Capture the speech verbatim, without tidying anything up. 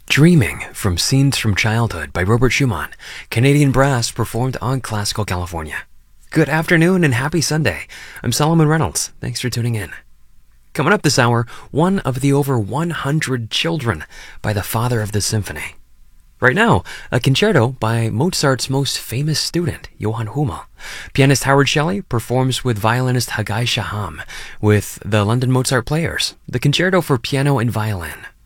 Dreaming from Scenes from Childhood by Robert Schumann, Canadian Brass performed on Classical California. Good afternoon and happy Sunday. I'm Solomon Reynolds. Thanks for tuning in. Coming up this hour, one of the over one hundred children by the father of the symphony. Right now, a concerto by Mozart's most famous student, Johann Hummel. Pianist Howard Shelley performs with violinist Hagai Shaham with the London Mozart Players, the concerto for piano and violin